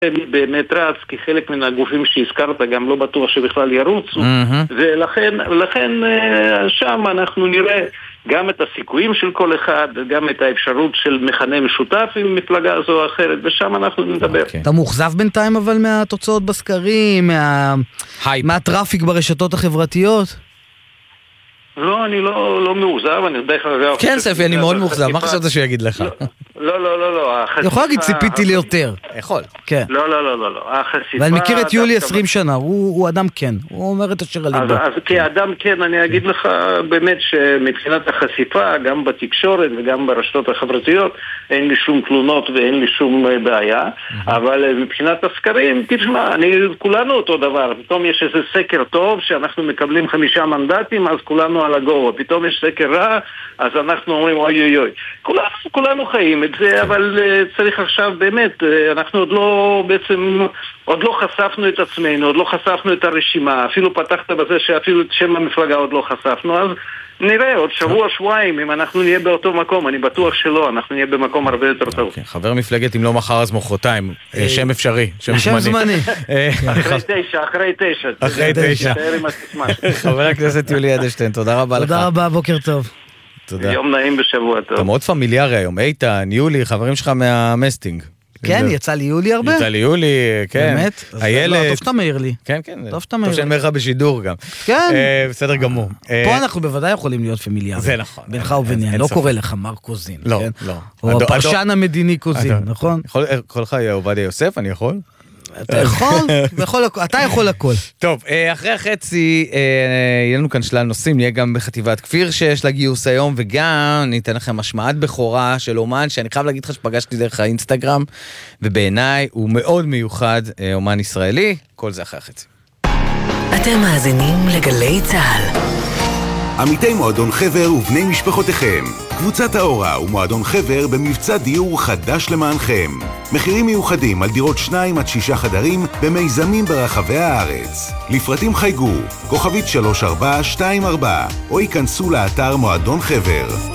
באמת רץ, כי חלק מן הגופים שהזכרת גם לא בטוח שבכלל ירוצו, ולכן שם אנחנו נראה גם את הסיכויים של כל אחד, גם את האפשרות של מכנה משותף עם מפלגה זו או אחרת, ושם אנחנו נדבר. אתה מאוכזב בינתיים אבל מהתוצאות בסקרים, מהטראפיק ברשתות החברתיות? לא, אני לא מאוכזב, אני דרך אגב... כן, ספי, אני מאוד מאוכזב, מה חשבת שהוא יגיד לך? לא. יכול להגיד ציפיתי לי יותר. יכול, כן. לא. ואני מכיר את יולי 20 שנה, הוא אדם כן, הוא אומר את אשר על ליבו. אז כאדם כן, אני אגיד לך באמת שמבחינת החשיפה, גם בתקשורת וגם ברשתות החברתיות, אין לי שום תלונות ואין לי שום בעיה, אבל מבחינת הסקרים, תשמע, כולנו אותו דבר, פתאום יש איזה סקר טוב, שאנחנו מקבלים 5 מנדטים, אז כולנו על הגובה, פתאום יש סקר רע, אז אנחנו אומרים אוי. כולנו חיים את זה, אבל צריך עכשיו באמת, אנחנו עוד לא חשפנו את עצמנו, עוד לא חשפנו את הרשימה, אפילו פתחת בזה שאפילו את שם המפלגה עוד לא חשפנו, אז נראה עוד שבוע-שבועיים אם אנחנו נהיה באותו מקום, אני בטוח שלא, אנחנו נהיה במקום הרבה יותר טוב. חבר מפלגת אם לא מחר אז מחרתיים, שם אפשרי, שם זמני. אחרי 9. חבר הכנסת יולי אדלשטיין, תודה רבה לך. תודה רבה, בוקר טוב. יום נעים בשבוע טוב. אתה מאוד פמיליארי היום, איתן, יולי, חברים שלך מהמסטינג. כן, יצא לי יולי הרבה. יצא לי יולי, כן. באמת? הילד. טוב שאתה מעיר לי. כן. טוב שאתה מעיר לי. טוב שאני מעיר לך בשידור גם. כן. בסדר גמור. פה אנחנו בוודאי יכולים להיות פמיליארים. זה נכון. בינך וביני, לא קורא לך מר קוזין. לא. או הפרשן המדיני קוזין, נכון? יכול לך עובדיה יוסף, אני יכול? אתה יכול הכל. טוב, אחרי החצי יהיה לנו כאן שלל נושאים, נהיה גם בחטיבת כפיר שיש לה גיוס היום, וגם ניתן לכם השמעת בכורה של אומן שאני חייב להגיד לך שפגשתי דרך האינסטגרם, ובעיניי הוא מאוד מיוחד, אומן ישראלי. כל זה אחרי החצי. אתם מאזינים לגלי צהל. עמיתי מועדון חבר ובני משפחותיכם, קבוצת האורה ומועדון חבר במבצע דיור חדש למענכם. מחירים מיוחדים על דירות 2 עד 6 חדרים במיזמים ברחבי הארץ. לפרטים חייגו, כוכבית 3424, או ייכנסו לאתר מועדון חבר.